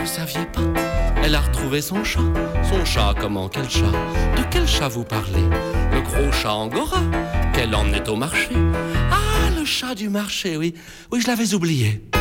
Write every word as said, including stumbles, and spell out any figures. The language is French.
Vous saviez pas? Elle a retrouvé son chat. Son chat, comment? Quel chat? De quel chat vous parlez? Le gros chat Angora qu'elle emmenait au marché. Ah, le chat du marché, oui. Oui, je l'avais oublié.